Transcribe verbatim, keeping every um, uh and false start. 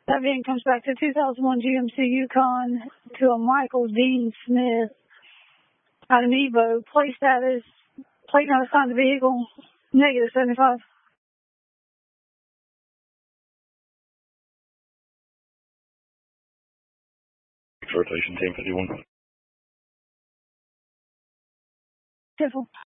That van comes back to two thousand one G M C Yukon to a Michael Dean Smith out of Evo. Plate status, plate not assigned to vehicle, negative seventy-five. Rotation ten fifty-one. Careful.